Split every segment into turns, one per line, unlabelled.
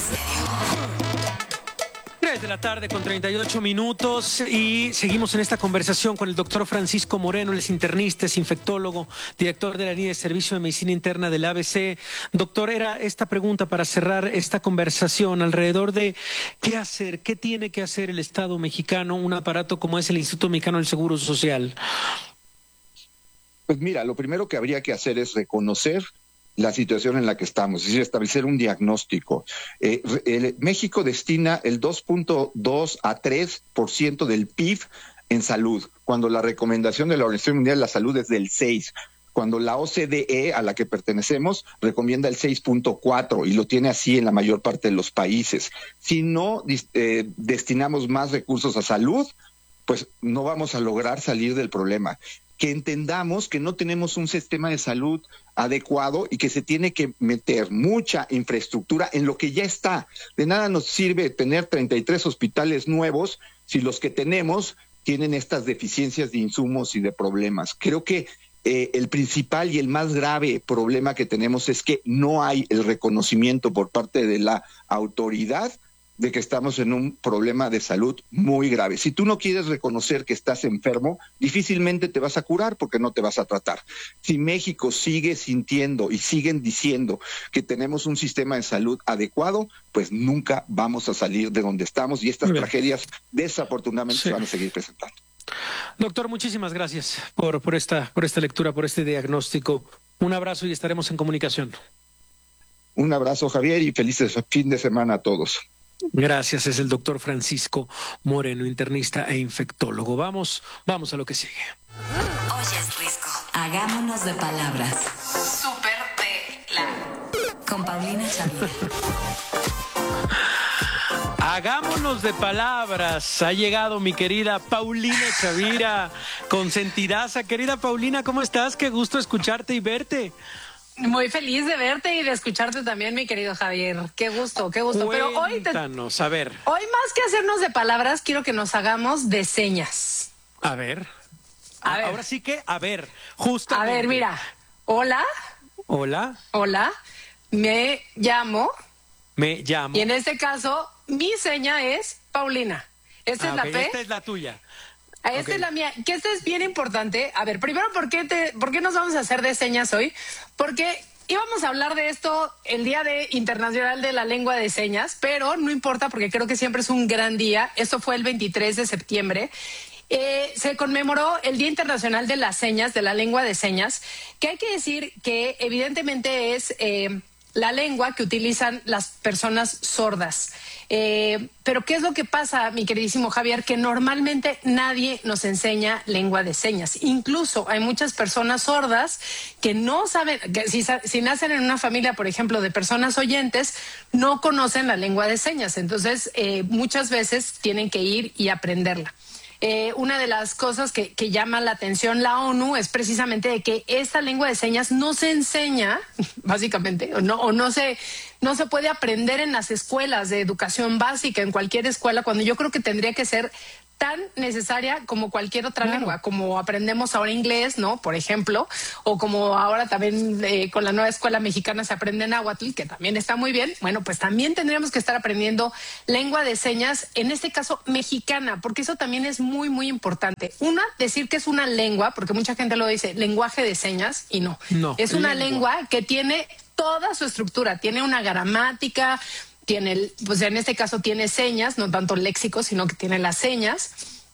3 de la tarde con 38 minutos y seguimos en esta conversación con el doctor Francisco Moreno, él es internista, es infectólogo, director de la línea de servicio de medicina interna del ABC. Doctor, era esta pregunta para cerrar esta conversación alrededor de qué hacer, qué tiene que hacer el Estado mexicano, un aparato como es el Instituto Mexicano del Seguro Social.
Pues mira, lo primero que habría que hacer es reconocer la situación en la que estamos, es decir, establecer un diagnóstico. México destina el 2.2 a 3% del PIB en salud, cuando la recomendación de la Organización Mundial de la Salud es del 6%. Cuando la OCDE, a la que pertenecemos, recomienda el 6.4 y lo tiene así en la mayor parte de los países. Si no destinamos más recursos a salud, pues no vamos a lograr salir del problema. Que entendamos que no tenemos un sistema de salud adecuado y que se tiene que meter mucha infraestructura en lo que ya está. De nada nos sirve tener 33 hospitales nuevos si los que tenemos tienen estas deficiencias de insumos y de problemas. Creo que el principal y el más grave problema que tenemos es que no hay el reconocimiento por parte de la autoridad de que estamos en un problema de salud muy grave. Si tú no quieres reconocer que estás enfermo, difícilmente te vas a curar porque no te vas a tratar. Si México sigue sintiendo y siguen diciendo que tenemos un sistema de salud adecuado, pues nunca vamos a salir de donde estamos y estas tragedias desafortunadamente se van a seguir presentando.
Doctor, muchísimas gracias por esta lectura, por este diagnóstico. Un abrazo y estaremos en comunicación.
Un abrazo, Javier, y feliz fin de semana a todos.
Gracias, es el doctor Francisco Moreno, internista e infectólogo. Vamos a lo que sigue.
Oyes, Risco. Hagámonos de palabras. Súper tela. Con Paulina Chavira.
Hagámonos de palabras. Ha llegado mi querida Paulina Chavira, consentidaza. Querida Paulina, ¿cómo estás? Qué gusto escucharte y verte.
Muy feliz de verte y de escucharte también, mi querido Javier. Qué gusto, qué gusto.
Cuéntanos,
Pero
a ver.
Hoy más que hacernos de palabras, quiero que nos hagamos de señas.
A ver.
A ver.
Ahora sí que, justamente.
A ver, mira. Hola.
Hola.
Hola. Me llamo.
Y
en este caso, mi seña es Paulina. Esta es la P.
Esta es la tuya.
Esta es la mía, que esta es bien importante. A ver, primero, ¿por qué nos vamos a hacer de señas hoy? Porque íbamos a hablar de esto el Día Internacional de la Lengua de Señas, pero no importa porque creo que siempre es un gran día. Esto fue el 23 de septiembre. Se conmemoró el Día Internacional de las Señas, de la Lengua de Señas, que hay que decir que evidentemente es la lengua que utilizan las personas sordas. Pero ¿qué es lo que pasa, mi queridísimo Javier? Que normalmente nadie nos enseña lengua de señas. Incluso hay muchas personas sordas que no saben, que si nacen en una familia, por ejemplo, de personas oyentes, no conocen la lengua de señas. Entonces, muchas veces tienen que ir y aprenderla. Una de las cosas que llama la atención la ONU es precisamente de que esta lengua de señas no se enseña, básicamente, o no se puede aprender en las escuelas de educación básica, en cualquier escuela, cuando yo creo que tendría que ser tan necesaria como cualquier otra lengua, como aprendemos ahora inglés, ¿no? Por ejemplo, o como ahora también con la nueva escuela mexicana se aprende náhuatl, que también está muy bien. Bueno, pues también tendríamos que estar aprendiendo lengua de señas, en este caso mexicana, porque eso también es muy, muy importante. Una, decir que es una lengua, porque mucha gente lo dice, lenguaje de señas, y no. Es una lengua que tiene toda su estructura, tiene una gramática, pues en este caso tiene señas, no tanto léxicos, sino que tiene las señas.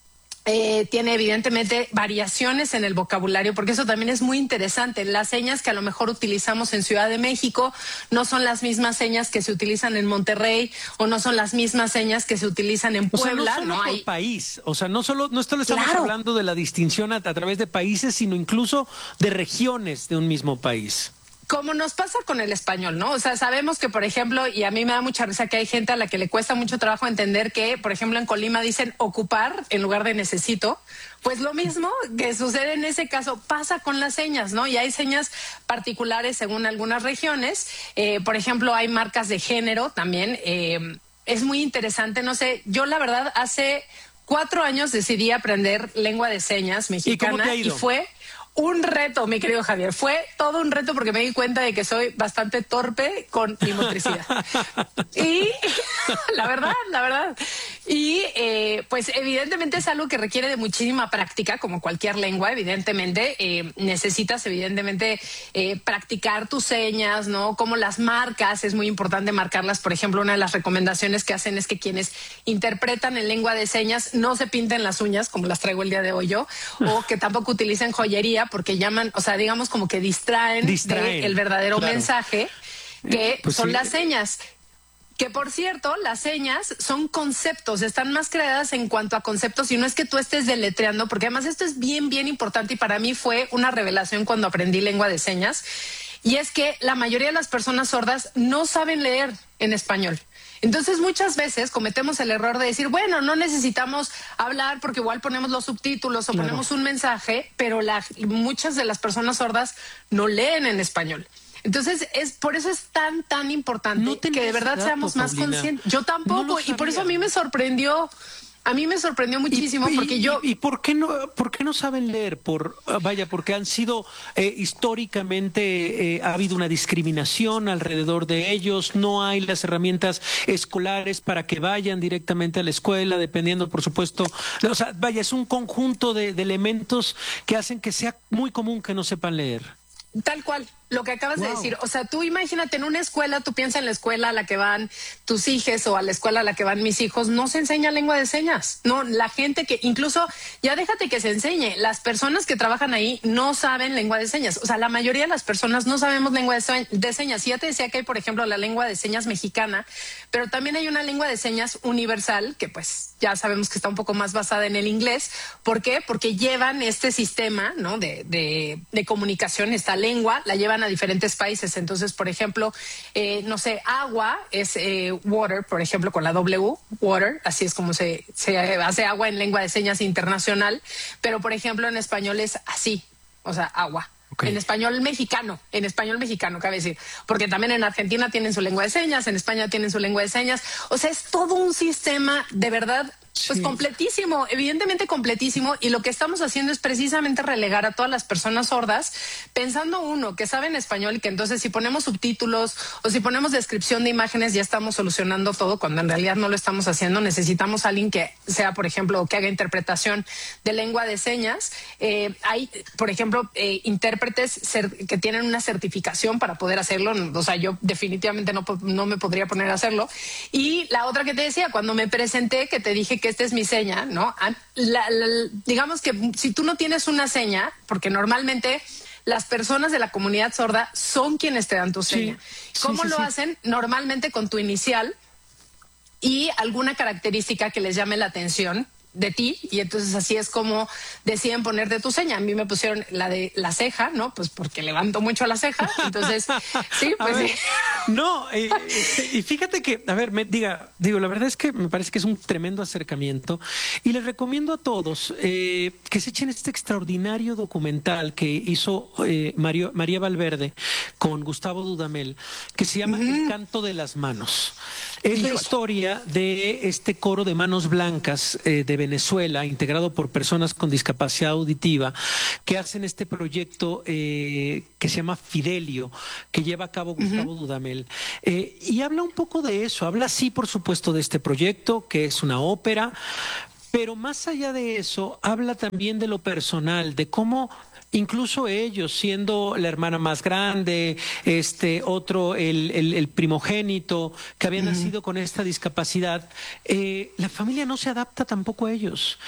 Tiene evidentemente variaciones en el vocabulario, porque eso también es muy interesante. Las señas que a lo mejor utilizamos en Ciudad de México no son las mismas señas que se utilizan en Monterrey, o no son las mismas señas que se utilizan en Puebla.
O sea, no solo por país, o sea, no solo estamos hablando de la distinción a través de países, sino incluso de regiones de un mismo país.
Como nos pasa con el español, ¿no? O sea, sabemos que, por ejemplo, y a mí me da mucha risa que hay gente a la que le cuesta mucho trabajo entender que, por ejemplo, en Colima dicen ocupar en lugar de necesito. Pues lo mismo que sucede en ese caso pasa con las señas, ¿no? Y hay señas particulares según algunas regiones. Por ejemplo, hay marcas de género también. Es muy interesante, no sé, yo la verdad hace 4 años decidí aprender lengua de señas mexicana.
¿Y cómo te ha ido?
Y fue un reto, mi querido Javier. Fue todo un reto porque me di cuenta de que soy bastante torpe con mi motricidad. Y la verdad. Y pues evidentemente es algo que requiere de muchísima práctica, como cualquier lengua, evidentemente. Necesitas evidentemente practicar tus señas, ¿no? Como las marcas, es muy importante marcarlas. Por ejemplo, una de las recomendaciones que hacen es que quienes interpretan en lengua de señas no se pinten las uñas, como las traigo el día de hoy yo, o que tampoco utilicen joyería, porque llaman, o sea, digamos como que distraen. El verdadero mensaje, que pues son las señas. Que por cierto, las señas son conceptos, están más creadas en cuanto a conceptos y no es que tú estés deletreando, porque además esto es bien, bien importante y para mí fue una revelación cuando aprendí lengua de señas, y es que la mayoría de las personas sordas no saben leer en español. Entonces muchas veces cometemos el error de decir, bueno, no necesitamos hablar porque igual ponemos los subtítulos o ponemos un mensaje, pero muchas de las personas sordas no leen en español. Entonces, por eso es tan importante que de verdad seamos más conscientes. Yo tampoco, y por eso a mí me sorprendió. A mí me sorprendió muchísimo porque yo...
¿Y por qué no saben leer? Porque han sido históricamente, ha habido una discriminación alrededor de ellos, no hay las herramientas escolares para que vayan directamente a la escuela, dependiendo, por supuesto, o sea, es un conjunto de elementos que hacen que sea muy común que no sepan leer.
Tal cual, lo que acabas de decir. O sea, tú imagínate en una escuela, tú piensas en la escuela a la que van tus hijos o a la escuela a la que van mis hijos, no se enseña lengua de señas. No, la gente que, incluso, ya déjate que se enseñe, las personas que trabajan ahí no saben lengua de señas. O sea, la mayoría de las personas no sabemos lengua de señas. Y ya te decía que hay, por ejemplo, la lengua de señas mexicana, pero también hay una lengua de señas universal, que pues ya sabemos que está un poco más basada en el inglés. ¿Por qué? Porque llevan este sistema, ¿no? de comunicación, esta lengua, la llevan a diferentes países. Entonces, por ejemplo, no sé, agua es water, por ejemplo, con la W, water, así es como se hace agua en lengua de señas internacional, pero por ejemplo en español es así, o sea, agua. Okay. En español mexicano, cabe decir, porque también en Argentina tienen su lengua de señas, en España tienen su lengua de señas, o sea, es todo un sistema de verdad. Pues completísimo, evidentemente completísimo, y lo que estamos haciendo es precisamente relegar a todas las personas sordas, pensando uno que saben español y que entonces si ponemos subtítulos o si ponemos descripción de imágenes ya estamos solucionando todo, cuando en realidad no lo estamos haciendo. Necesitamos a alguien que sea, por ejemplo, que haga interpretación de lengua de señas. Hay, por ejemplo, intérpretes que tienen una certificación para poder hacerlo. O sea, yo definitivamente no me podría poner a hacerlo. Y la otra que te decía, cuando me presenté, que te dije que esta es mi seña, ¿no? Digamos que si tú no tienes una seña, porque normalmente las personas de la comunidad sorda son quienes te dan tu seña. ¿Cómo lo hacen? Normalmente con tu inicial y alguna característica que les llame la atención de ti, y entonces así es como deciden ponerte tu seña. A mí me pusieron la de la ceja, ¿no? Pues porque levanto mucho la ceja, entonces sí, pues sí.
No, y fíjate que, a ver, digo, la verdad es que me parece que es un tremendo acercamiento y les recomiendo a todos que se echen este extraordinario documental que hizo María Valverde con Gustavo Dudamel, que se llama El canto de las manos. Es la historia de este coro de manos blancas de Venezuela, integrado por personas con discapacidad auditiva, que hacen este proyecto que se llama Fidelio, que lleva a cabo Gustavo Dudamel. Y habla un poco de eso, habla sí, por supuesto, de este proyecto, que es una ópera, pero más allá de eso, habla también de lo personal, de cómo incluso ellos, siendo la hermana más grande, otro, el primogénito, que había nacido con esta discapacidad, la familia no se adapta tampoco a ellos.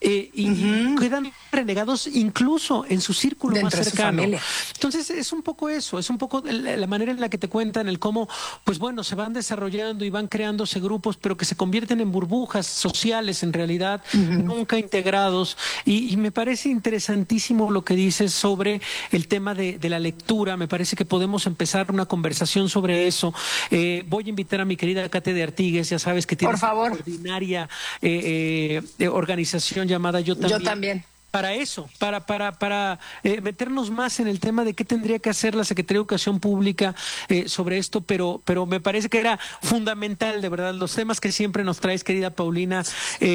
Y quedan renegados incluso en su círculo dentro más cercano. Entonces, es un poco eso, es un poco la manera en la que te cuentan el cómo, pues bueno, se van desarrollando y van creándose grupos, pero que se convierten en burbujas sociales en realidad, nunca integrados. Y me parece interesantísimo lo que dices sobre el tema de la lectura. Me parece que podemos empezar una conversación sobre eso. Voy a invitar a mi querida Kate de Artigues, ya sabes que tiene una extraordinaria organización llamada Yo También. para eso, para meternos más en el tema de qué tendría que hacer la Secretaría de Educación Pública sobre esto, pero me parece que era fundamental, de verdad, los temas que siempre nos traes, querida Paulina,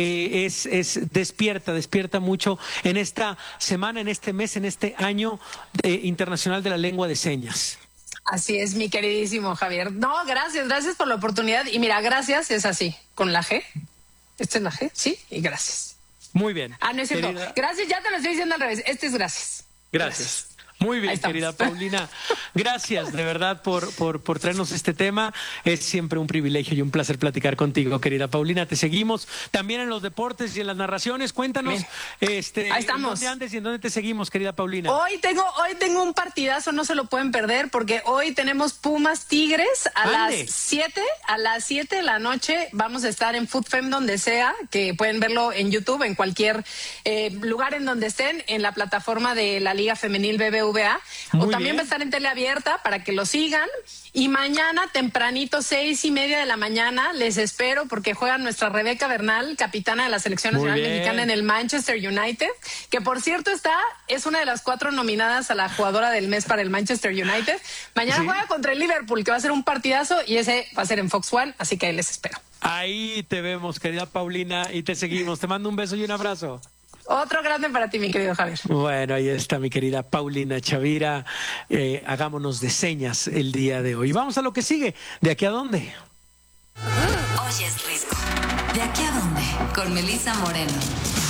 despierta mucho en esta semana, en este mes, en este año internacional de la lengua de señas.
Así es, mi queridísimo Javier. No, gracias por la oportunidad. Y mira, gracias es así, con la G. ¿Esta es la G? Sí, y gracias.
Muy bien.
No es cierto. Gracias, ya te lo estoy diciendo al revés. Este es gracias.
Gracias. Muy bien, querida Paulina. Gracias, de verdad, por traernos este tema. Es siempre un privilegio y un placer platicar contigo, querida Paulina. Te seguimos también en los deportes y en las narraciones. Cuéntanos,
ahí estamos.
¿en dónde andes y en dónde te seguimos, querida Paulina?
Hoy tengo un partidazo, no se lo pueden perder, porque hoy tenemos Pumas Tigres a las 7 de la noche. Vamos a estar en FoodFem, donde sea, que pueden verlo en YouTube, en cualquier lugar en donde estén, en la plataforma de la Liga Femenil BBVA. O también va a estar en teleabierta para que lo sigan. Y mañana tempranito, 6:30 de la mañana, les espero porque juega nuestra Rebeca Bernal, capitana de la Selección Nacional Mexicana en el Manchester United, que por cierto es una de las 4 nominadas a la jugadora del mes para el Manchester United. Mañana juega contra el Liverpool, que va a ser un partidazo, y ese va a ser en Fox One, así que ahí les espero.
Ahí te vemos, querida Paulina, y te seguimos. Te mando un beso y un abrazo.
Otro grande para ti, mi querido Javier.
Bueno, ahí está mi querida Paulina Chavira. Hagámonos de señas el día de hoy. Vamos a lo que sigue. ¿De aquí a dónde?
Oyes Risco. ¿De aquí a dónde? Con Melissa Moreno.